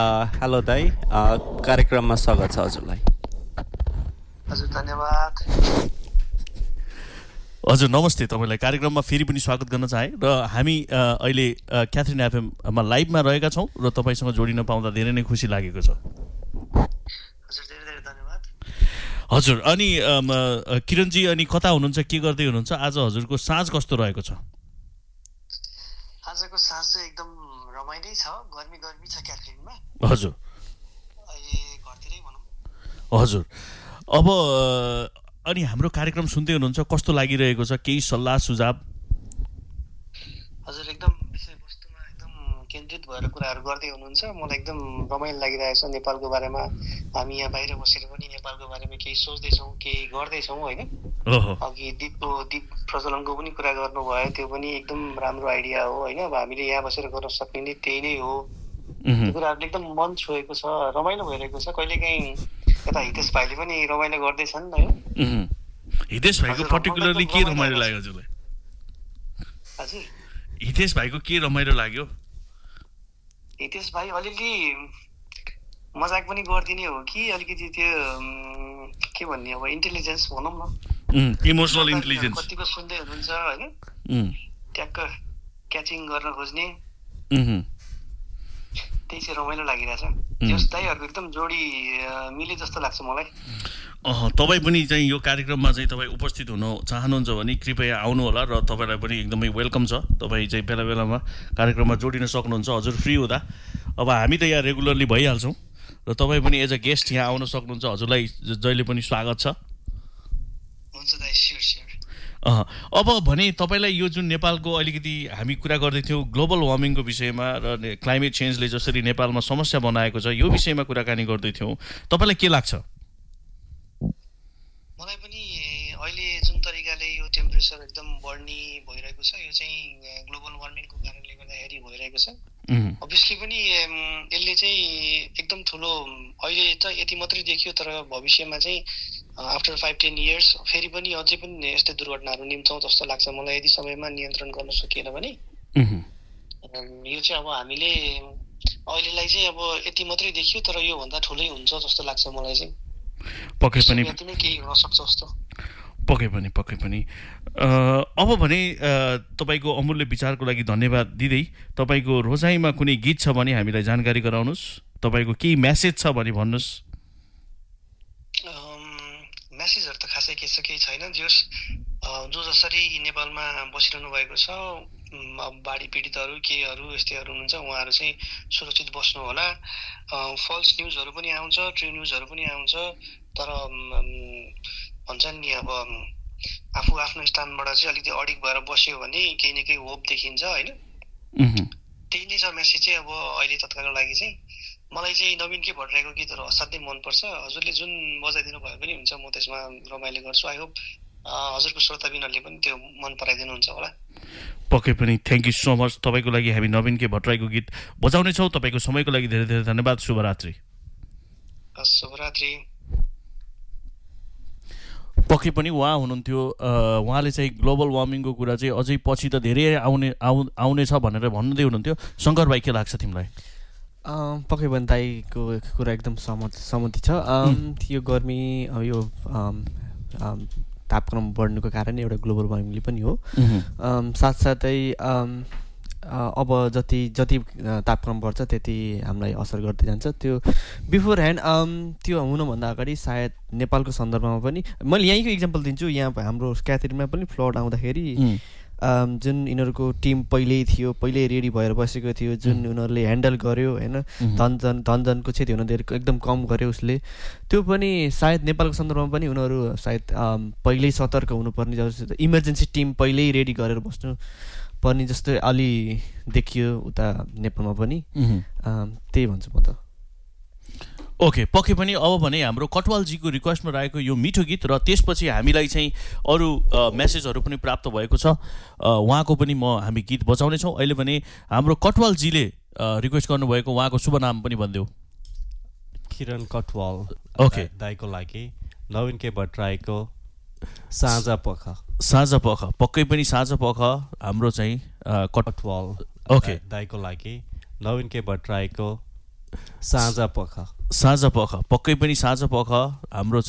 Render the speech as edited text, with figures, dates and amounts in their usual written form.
Hello दाई, कार्यक्रममा स्वागत छ हजुरलाई। हजुर धन्यवाद। हजुर नमस्ते, तपाईँलाई कार्यक्रममा फेरि पनि स्वागत गर्न चाहे र हामी अहिले क्याथरिन एफएममा लाइभमा रहेका छौँ र तपाईँसँग जोडिन पाउँदा धेरै नै खुसी लागेको छ। हजुर धेरै धेरै धन्यवाद। हजुर अनि किरणजी, अनि कता हुनुहुन्छ, के गर्दै हुनुहुन्छ? आज हजुरको साँझ कस्तो रहेको छ? आजको साँझ चाहिँ एकदम रमाइलो छ, गर्मी छ क्याथरिनमा। हजुर अहिले घरतिरै भनौँ। हजुर अब अनि हाम्रो कार्यक्रम सुन्दै हुनुहुन्छ, कस्तो लागिरहेको छ? केही सल्लाह सुझाव? हजुर एकदम विषयवस्तुमा एकदम केन्द्रित भएर कुराहरू गर्दै हुनुहुन्छ। मलाई एकदम रमाइलो लागिरहेको छ नेपालको बारेमा। हामी यहाँ बाहिर बसेर पनि नेपालको बारेमा केही सोच्दैछौँ, केही गर्दैछौँ होइन। अघि दीप प्रज्वलनको पनि कुरा गर्नुभयो, त्यो पनि एकदम राम्रो आइडिया हो होइन। अब हामीले यहाँ बसेर गर्न सक्ने नै त्यही नै हो। त्यो कुराहरूले एकदम मन छोएको छ, रमाइलो भइरहेको छ। कहिलेकाहीँ यता हितेश भाइले पनि रमाइलो गर्दैछन् होइन। हितेश भाइको पर्टिकुलरली के रमाइलो लाग्यो हजुरलाई? हजुर हितेश भाइको के रमाइलो लाग्यो? हितेश भाइ अलिअलि मजाक पनि गरिदिने हो कि अलिकति त्यो के भन्ने, अब इन्टेलिजेन्स भनौँ न, इमोसनल इन्टेलिजेन्स कतिको सुन्दै हुनुहुन्छ होइन, ट्याक्क क्याचिङ गर्न खोज्ने, त्यही चाहिँ रमाइलो लागिरहेछ। त्यस दाइहरूको एकदम जोडी मिले जस्तो लाग्छ मलाई। तपाईँ पनि चाहिँ यो कार्यक्रममा चाहिँ तपाईँ उपस्थित हुन चाहनुहुन्छ भने कृपया आउनु होला र तपाईँलाई पनि एकदमै वेलकम छ। तपाईँ चाहिँ बेला बेलामा कार्यक्रममा जोडिन सक्नुहुन्छ हजुर फ्री हुँदा। अब हामी त यहाँ रेगुलरली भइहाल्छौँ र तपाईँ पनि एज अ गेस्ट यहाँ आउन सक्नुहुन्छ। हजुरलाई जहिले पनि स्वागत छ। हुन्छ दाइ, स्योर स्योर। अब भने तपाईँलाई यो जुन नेपालको अलिकति हामी कुरा गर्दै थियौँ ग्लोबल वार्मिङको विषयमा र क्लाइमेट चेन्जले जसरी नेपालमा समस्या बनाएको छ, यो विषयमा कुराकानी गर्दै थियौँ। तपाईँलाई के लाग्छ? मलाई पनि अहिले जुन तरिकाले यो टेम्परेचर एकदम बढ्ने भइरहेको छ, यो चाहिँ ग्लोबल वार्मिङको कारणले गर्दाखेरि भइरहेको छ। अभियसली पनि यसले चाहिँ एकदम ठुलो, अहिले त यति मात्रै देखियो तर भविष्यमा चाहिँ आफ्टर 5-10 इयर्स फेरि पनि अझै पनि यस्तै दुर्घटनाहरू निम्छौँ जस्तो लाग्छ मलाई, यदि समयमा नियन्त्रण गर्न सकिएन भने। यो चाहिँ अब हामीले अहिलेलाई चाहिँ अब यति मात्रै देखियो तर योभन्दा ठुलै हुन्छ जस्तो लाग्छ मलाई चाहिँ। पक्कै पनि केही हुन सक्छ जस्तो। पक्कै पनि। अब भने तपाईँको अमूल्य विचारको लागि धन्यवाद दिँदै तपाईँको रोजाइमा कुनै गीत छ भने हामीलाई जानकारी गराउनुहोस्। तपाईँको केही म्यासेज छ भने भन्नुहोस्। म्यासेजहरू त खासै केही छैन। जो जसरी नेपालमा बसिरहनु भएको छ, बाढी पीडितहरू केहरू यस्तैहरू हुनुहुन्छ, उहाँहरू चाहिँ सुरक्षित बस्नु होला। फल्स न्युजहरू पनि आउँछ, ट्रु न्युजहरू पनि आउँछ, तर भन्छन् नि अब आफू आफ्नो स्थानबाट चाहिँ अलिकति अडिग भएर बस्यो भने केही न केही होप देखिन्छ होइन। त्यही नै छ मेसेज चाहिँ। अब अहिले तत्कालको लागि चाहिँ मलाई चाहिँ नवीन के भट्टराईको गीतहरू असाध्यै मनपर्छ। हजुरले जुन बजाइदिनु भयो पनि हुन्छ, म त्यसमा रमाइलो गर्छु। आई होप हजुरको श्रोताबिनहरूले पनि त्यो मन पराइदिनुहुन्छ होला। पक्कै पनि। Thank you so much. तपाईँको लागि हामी नवीन के भट्टराईको गीत बजाउने छौँ। तपाईँको समयको लागि धेरै धेरै धन्यवाद। शुभरात्रि। शुभरात्रि। पक्कै पनि उहाँ हुनुहुन्थ्यो। उहाँले चाहिँ ग्लोबल वार्मिङको कुरा चाहिँ अझै पछि त धेरै आउने छ भनेर भन्दै हुनुहुन्थ्यो। शङ्कर भाइ, के लाग्छ तिमीलाई? पक्कै पनि दाइको कुरा एकदम सहमति छ। यो गर्मी, यो तापक्रम बढ्नुको कारण एउटा ग्लोबल वार्मिङले पनि हो। साथसाथै अब जति तापक्रम बढ्छ त्यति हामीलाई असर गर्दै जान्छ। त्यो बिफोर ह्यान्ड त्यो हुनुभन्दा अगाडि सायद नेपालको सन्दर्भमा पनि मैले यहीँको इक्जाम्पल दिन्छु। यहाँ हाम्रो क्याथरिनमा पनि फ्लड आउँदाखेरि जुन यिनीहरूको टिम पहिल्यै रेडी भएर बसेको थियो, जुन उनीहरूले ह्यान्डल गर्यो होइन, धनजनको क्षति हुन दिएर एकदम कम गर्यो उसले। त्यो पनि सायद नेपालको सन्दर्भमा पनि उनीहरू सायद पहिल्यै सतर्क हुनुपर्ने जस्तो, इमर्जेन्सी टिम पहिल्यै रेडी गरेर बस्नु पर्ने जस्तो अलि देखियो उता नेपालमा पनि। त्यही भन्छु म त। ओके, पक्कै पनि। अब भने हाम्रो कटवालजीको रिक्वेस्टमा रहेको यो मिठो गीत र त्यसपछि हामीलाई चाहिँ अरू मेसेजहरू पनि प्राप्त भएको छ, उहाँको पनि हामी गीत बजाउनेछौँ। अहिले भने हाम्रो कटवालजीले रिक्वेस्ट गर्नुभएको उहाँको शुभ नाम पनि भनिदेऊ। किरण कटवाल। ओके, दाइको लागि नवीन के भट्टराईको साँझ पख। पक्कै पनि साँझ पख हाम्रो चाहिँ कटवाल। ओके, दाइको लागि नवीन के भट्टराईको साँझ पख साँझ पख, पक्कै पनि साँझ पख हाम्रो